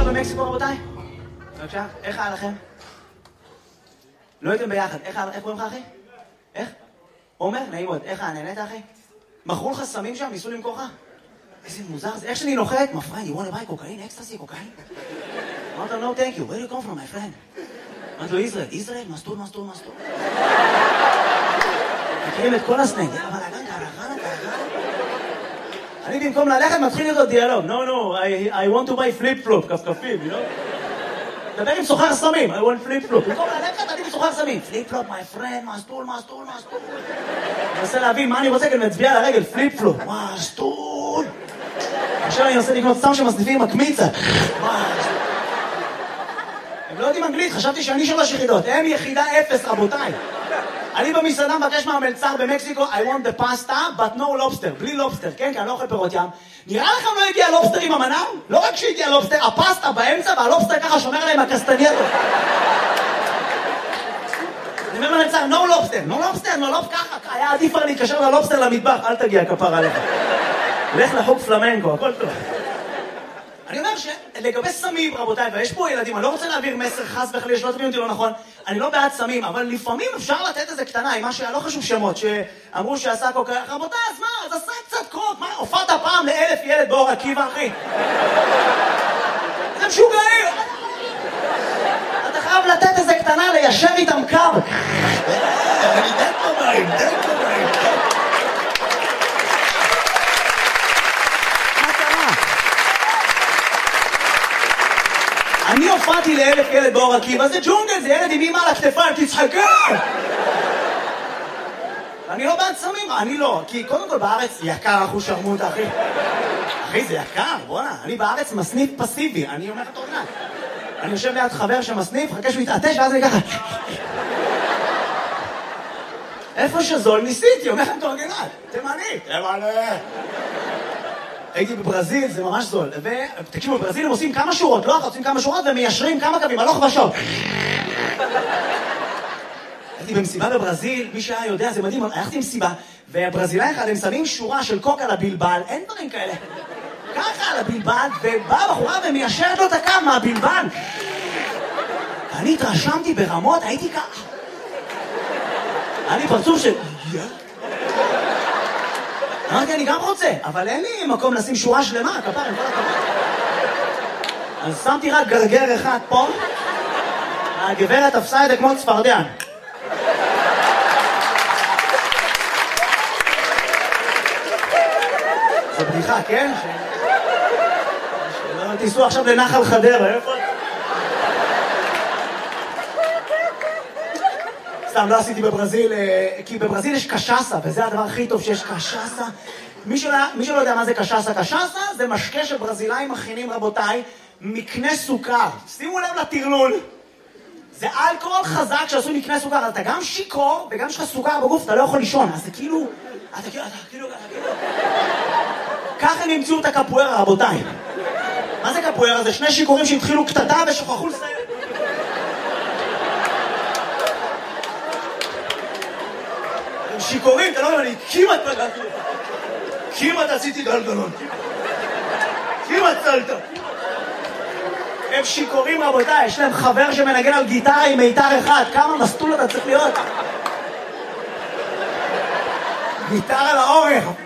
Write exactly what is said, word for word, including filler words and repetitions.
עכשיו במקסיקו, רבותיי? בבקשה, איך היה לכם? לא הייתם ביחד, איך קוראים לך, אחי? איך? עומר, נעים מאוד, איך היה, נהנית, אחי? מכרו לך סמים שם, ניסו למכור לך? איזה מוזר, איך שאני נוחת, my friend, you want to buy cocaine, ecstasy, cocaine? אמרת לו, no thank you, where do you come from, my friend? אמרת לו, ישראל, ישראל, מסטול, מסטול, מסטול. מכירים את כל הסנג, יאללה, בלגן, קרחנה, קרחנה. אני במקום ללכת מתחיל איתו דיאלוג, no, no, I, I want to buy flip-flop, כפכפים, you know? דבר עם סוחר סמים, I want flip-flop. במקום ללכת, אני בסוחר סמים. flip-flop, my friend, מסטול, מסטול, מסטול. אני מנסה להבין מה אני רוצה, כי אני מצביע על הרגל, flip-flop, מסטול. עכשיו אני מנסה לקנות סתם שמסניפים עם הקמיצה. הם לא יודעים אנגלית, חשבתי שאני שלוש יחידות. הם יחידה אפס, רבותיי. אני במסעדה מבקש מהמלצר במקסיקו, I want the pasta, but no lobster, בלי לובסטר, כן? כי אני לא אוכל פירות ים. נראה לכם לא הגיע לובסטר עם המנם? לא רק שהגיע לובסטר, הפסטה באמצע, והלובסטר ככה שומר עליהם הקסטנייטות. אני אומר למלצר, no lobster, no lobster, no lobster, ככה, היה עדיף להתקשר ללובסטר למטבח, אל תגיע כפר עליך. לך לחוג פלמנקו, הכל טוב. אני אומר שלגבי סמים, רבותיי, ויש פה ילדים, אני לא רוצה להעביר מסר חס וחלילה, שלא תבינו אותי לא נכון, אני לא בעד סמים, אבל לפעמים אפשר לתת איזה קטנה, עם מה שלא חשוב שמות, שאמרו שעשה קוקה, רבותיי, אז מה, אז עשה קצת קוק, מה, הופעת פעם לאלף ילד באור עקיבא, אחי? זה משוגעים! אתה חייב לתת איזה קטנה, ליישר איתם קו. אני דק במים, דק במים. אני הופעתי לאלף ילד באור עקיבא, זה ג'ונגל, זה ילד עם אמא על הכתפיים, תצחקה! אני לא בעד סמים, אני לא, כי קודם כל בארץ יקר אחו שרמוטה, אחי. אחי, זה יקר, בוא'נה, אני בארץ מסניף פסיבי, אני אומר לך תורנת. אני יושב ליד חבר שמסניף, חכה שהוא יתעטש, ואז אני ככה... איפה שזול ניסיתי, אומר לכם תורגנת, תימני, תימני. הייתי בברזיל, זה ממש זול. ותקשיבו, בברזיל הם עושים כמה שורות, לא אחת, עושים כמה שורות ומיישרים כמה קווים, הלוך ושוב. הייתי במסיבה בברזיל, מי שהיה יודע, זה מדהים, הלכתי במסיבה, והברזילאי אחד, הם שמים שורה של קוק על הבלבל, אין דברים כאלה. ככה על הבלבל, ובאה בחורה ומיישרת לו את הקו מהבלבל. ואני התרשמתי ברמות, הייתי ככה. היה לי פרצוף של... אמרתי, אני גם רוצה, אבל אין לי מקום לשים שורה שלמה, כפר, עם כל הכבוד. אז שמתי רק גרגר אחד פה, הגברת תפסה את זה כמו צפרדע. זו בדיחה, כן? שלא תיסעו עכשיו לנחל חדרה, איפה? סתם, לא עשיתי בברזיל, כי בברזיל יש קשאסה, וזה הדבר הכי טוב שיש קשאסה. מי שלא, מי שלא יודע מה זה קשאסה, קשאסה זה משקה שברזילאים מכינים, רבותיי, מקנה סוכר. שימו לב לטרלול. זה אלכוהול חזק שעשו מקנה סוכר, אז אתה גם שיקור, וגם יש לך סוכר בגוף, אתה לא יכול לישון. אז זה כאילו, אתה כאילו, אתה כאילו, אתה כאילו. ככה הם ימצאו את הקפוארה, רבותיי. מה זה קפוארה? זה שני שיקורים שהתחילו קטטה ושוכחו לסיים. שיקורים, אתה לא יודע, אני כמעט פגעתי לך. כמעט עשיתי גלגלון. כמעט צלת. הם שיקורים, רבותיי, יש להם חבר שמנגן על גיטרה עם מיתר אחד. כמה מסטול אתה צריך להיות? גיטרה לאורך.